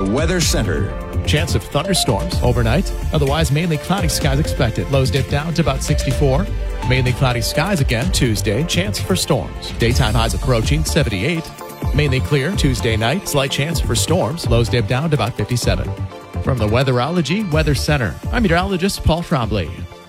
Weather Center. Chance of thunderstorms overnight. Otherwise, mainly cloudy skies expected. Lows dip down to about 64. Mainly cloudy skies again Tuesday. Chance for storms. Daytime highs approaching 78. Mainly clear Tuesday night. Slight chance for storms. Lows dip down to about 57. From the Weatherology Weather Center, I'm meteorologist Paul Trombley.